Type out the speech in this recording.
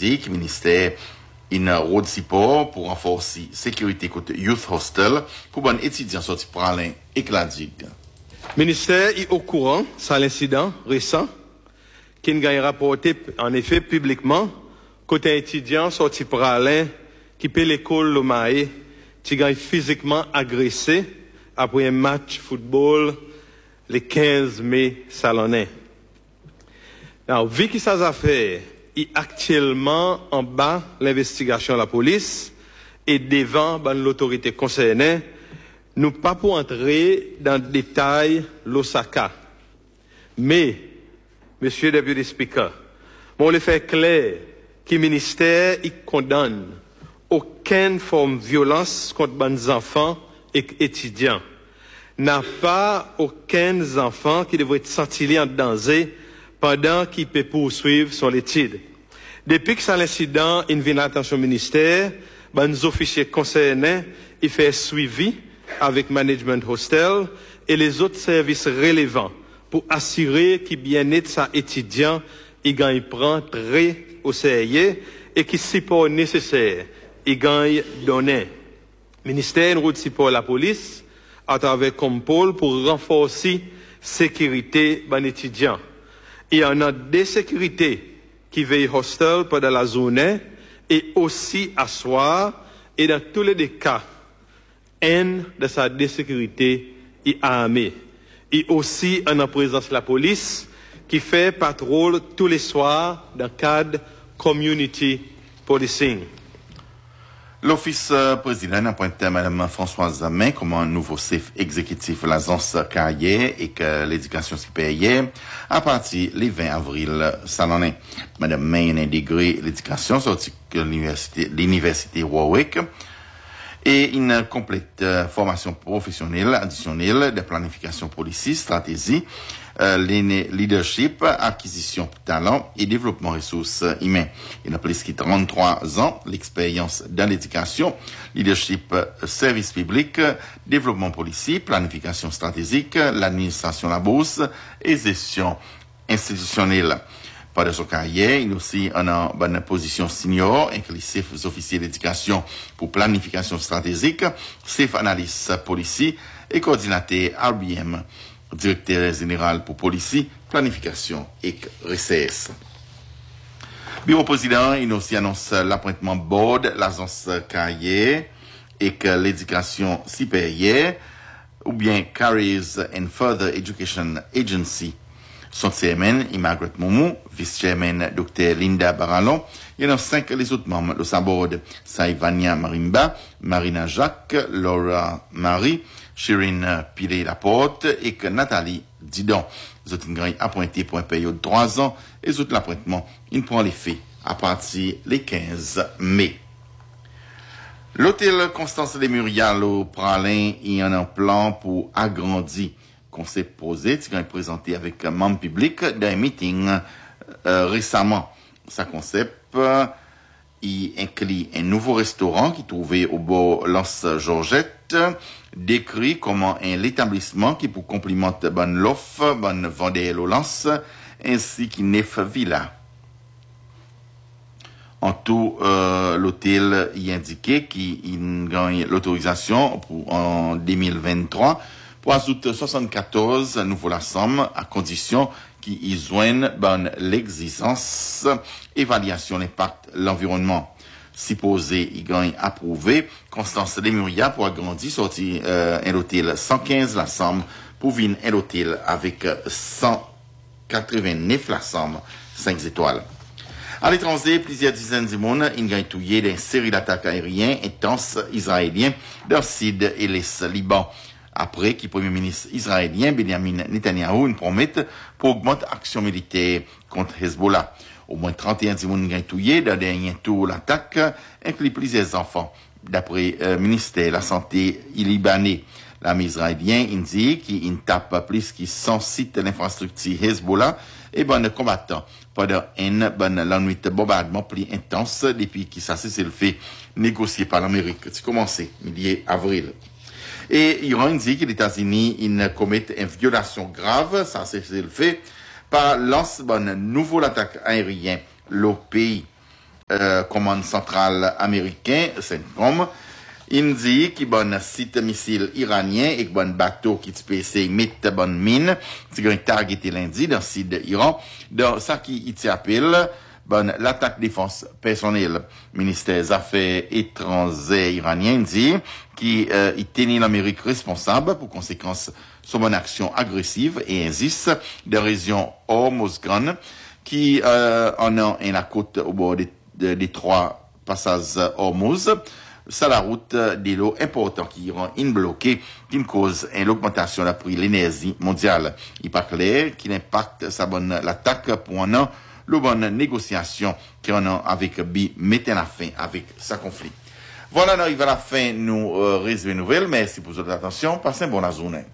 dit que le ministère une road support pour renforcer la sécurité côté Youth Hostel pour bon étudiants sortis pour aller éclater. Le ministère est au courant de l'incident récent qui a rapporté en effet publiquement côté étudiant sorti pour aller qui paie l'école Lomae qui a physiquement agressé après un match football le 15 mai salonnais. Alors, vu que ça a fait est actuellement en bas l'investigation de la police et devant l'autorité concernée, nous pas pour entrer dans le détail l'Osaka. Mais, Monsieur le Deputy Speaker, on le fait clair que le ministère il condamne aucune forme de violence contre les enfants et étudiants. N'a pas aucun enfant qui devrait être senti en danger pendant qu'il peut poursuivre son étude. Depuis que ça l'incident, il vient l'attention au ministère, nos officiers concernés, il fait suivi avec Management Hostel et les autres services relevants pour assurer que bien-être sa étudiant, il prend très au sérieux et que support nécessaire, il gagne donné. Ministère route support la police à travers Compol pour renforcer sécurité des étudiants. Il y en a des sécurités qui veillent hostel pendant la journée et aussi à soir et dans tous les cas, un de sa sécurité est armé. Et aussi en présence de la police qui fait patrouille tous les soirs dans le cadre community policing. L'Office président a pointé Mme Françoise Zamin comme un nouveau chef exécutif de l'agence carrière et que l'éducation supérieure à partir du 20 avril salonnais. Mme Main a intégré l'éducation sortie de l'université Warwick et une complète formation professionnelle additionnelle de planification politique, stratégie, leadership, acquisition de talent et développement ressources humaines. Il a plus de 33 ans, l'expérience dans l'éducation, leadership, service public, développement politique, planification stratégique, l'administration la bourse et gestion institutionnelle. Pendant son carrière, il a aussi une bonne position senior, inclusif officier d'éducation pour planification stratégique, chef analyste politique et coordinateur RBM. Directeur général pour police, planification et recherche. Bureau président, il aussi annonce l'appointement board, l'agence carrière et que l'éducation supérieure, ou bien Careers and Further Education Agency. Son chairman, Margaret Moumou, vice-chairman, Dr. Linda Barallon. Il y en a 5 les autres membres de sa board. Saïvania Marimba, Marina Jacques, Laura Marie, Shirin Pilé-Laporte et que Nathalie Didon. Les autres ont appointés pour une période de 3 ans et les autres l'appointement, il prend l'effet à partir du 15 mai. L'hôtel Constance de Murial au Pralin, il y en a un plan pour agrandir. Concept posé, qui est présenté avec un membre public d'un meeting récemment. Ce concept, il inclut un nouveau restaurant qui est trouvé au bord Lance Georgette, décrit comme l'établissement qui pour complimenter bonne l'offre, bonne vendeur au Lance, ainsi qu'une neuf villa. En tout, l'hôtel y indiqué qu'il gagne l'autorisation en 2023 pour ajouter 74 nouveaux la somme à condition qu'ils y joignent l'existence, évaluation l'impact l'environnement. Supposé, il gagne approuvé, Constance Lemuria pour agrandir, sortir un hôtel 115 la somme, pour venir un hôtel avec 189 la somme, 5 étoiles. À l'étranger, plusieurs dizaines de monde ont gagné touillé d'une série d'attaques aériennes intenses israéliennes dans le sud et l'est Liban. Après que le Premier ministre israélien Benjamin Netanyahu promet pour augmenter l'action militaire contre Hezbollah. Au moins 31 personnes ont tué dans le dernier tour l'attaque, inclut plusieurs enfants. D'après le ministère de la Santé libanais, l'armée israélienne dit qu'il tape plus que 100 sites d'infrastructure Hezbollah et bon combattants pendant une bonne nuit de bombardement plus intense depuis que ça s'est fait négocié par l'Amérique. C'est commencé mi-avril. Et Iran dit que les États-Unis commettent une violation grave, ça c'est le fait, par lance bonne nouveau attaque aérienne le pays. commande centrale américain, CENTCOM. Il dit qu'il y a un site missile iranien et qu'il y a un bateau qui se met bonne mine, c'est un targeté lundi dans le sud d'Iran, dans ça qui appelle l'attaque défense personnelle. Le ministère des Affaires étrangères iranien dit qu'il tenait l'Amérique responsable pour conséquence sur une action agressive et insiste de la région Hormozgan qui en a la côte au bord des trois passages Hormuz. C'est la route des lots importants qui iront bloqués, qui cause une augmentation de la prix de l'énergie mondiale. Il n'est pas clair qu'il impacte sa bonne l'attaque pour un an, la bonne négociation qui en a avec Bi mettant la fin avec sa conflit. Voilà, on arrive à la fin, nous résumons les nouvelles. Merci pour votre attention. Passez une bonne journée.